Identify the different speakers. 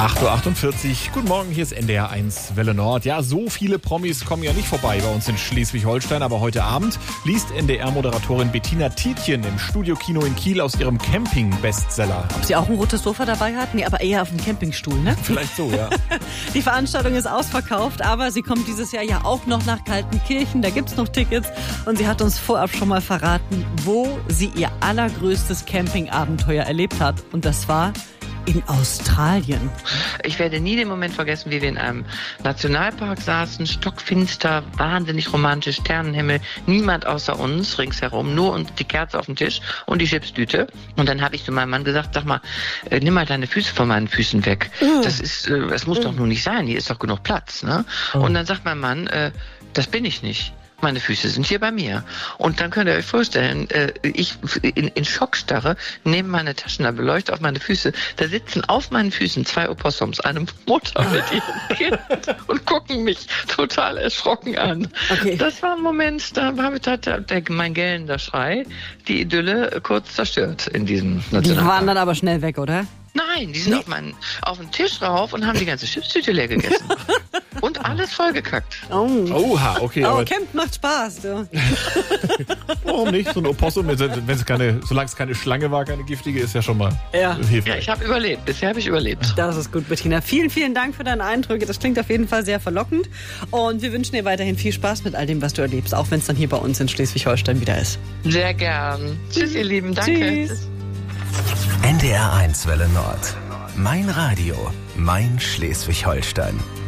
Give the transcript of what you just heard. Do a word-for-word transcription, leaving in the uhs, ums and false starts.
Speaker 1: acht Uhr achtundvierzig. Guten Morgen, hier ist N D R eins Welle Nord. Ja, so viele Promis kommen ja nicht vorbei bei uns in Schleswig-Holstein, aber heute Abend liest N D R-Moderatorin Bettina Tietjen im Studiokino in Kiel aus ihrem Camping-Bestseller.
Speaker 2: Ob sie auch ein rotes Sofa dabei hat? Nee, aber eher auf dem Campingstuhl, ne?
Speaker 1: Vielleicht so, ja.
Speaker 2: Die Veranstaltung ist ausverkauft, aber sie kommt dieses Jahr ja auch noch nach Kaltenkirchen. Da gibt's noch Tickets und sie hat uns vorab schon mal verraten, wo sie ihr allergrößtes Campingabenteuer erlebt hat. Und das war in Australien.
Speaker 3: Ich werde nie den Moment vergessen, wie wir in einem Nationalpark saßen, stockfinster, wahnsinnig romantisch, Sternenhimmel, niemand außer uns ringsherum, nur und die Kerze auf dem Tisch und die Chipstüte. Und dann habe ich zu meinem Mann gesagt, sag mal, äh, nimm mal deine Füße von meinen Füßen weg. Mm. Das ist, äh, das muss mm. doch nur nicht sein, hier ist doch genug Platz, ne? Oh. Und dann sagt mein Mann, äh, das bin ich nicht. Meine Füße sind hier bei mir. Und dann könnt ihr euch vorstellen, äh, ich in, in Schockstarre nehme meine Taschenlampe, beleuchte auf meine Füße. Da sitzen auf meinen Füßen zwei Opossums, eine Mutter mit ihrem Kind und gucken mich total erschrocken an. Okay. Das war ein Moment, da habe ich der, der, mein gellender Schrei die Idylle kurz zerstört in diesem Nationalpark.
Speaker 2: Die waren dann aber schnell weg, oder?
Speaker 3: Nein, die sind nee. auf, meinen, auf den Tisch rauf und haben die ganze Chipstüte leer gegessen. Und alles vollgekackt.
Speaker 2: Oh.
Speaker 1: Oha, okay.
Speaker 2: Aber Camp macht Spaß. Ja.
Speaker 1: Warum nicht? So ein Opossum, wenn es keine, solange es keine Schlange war, keine giftige, ist ja schon mal
Speaker 2: ja.
Speaker 1: hilfreich.
Speaker 3: Ja, ich habe überlebt. Bisher habe ich überlebt.
Speaker 2: Das ist gut, Bettina. Vielen, vielen Dank für deine Eindrücke. Das klingt auf jeden Fall sehr verlockend. Und wir wünschen dir weiterhin viel Spaß mit all dem, was du erlebst, auch wenn es dann hier bei uns in Schleswig-Holstein wieder ist.
Speaker 3: Sehr gern. Tschüss, ihr Lieben. Danke.
Speaker 2: Tschüss.
Speaker 4: N D R eins Welle Nord. Mein Radio, mein Schleswig-Holstein.